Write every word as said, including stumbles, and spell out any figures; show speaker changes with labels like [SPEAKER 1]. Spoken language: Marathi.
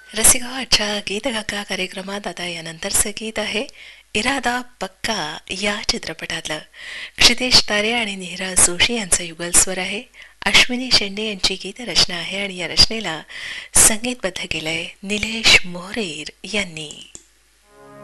[SPEAKER 1] रसिका आजच्या गीतगाका कार्यक्रमात आता यानंतरचं गीत आहे इरादा पक्का या चित्रपटातलं. क्षितेश तारे आणि निहिरा जोशी यांचा युगल स्वर आहे. अश्विनी शेंडे यांची गीतरचना आहे आणि या रचनेला संगीतबद्ध केलंय निलेश मोहरेर यांनी.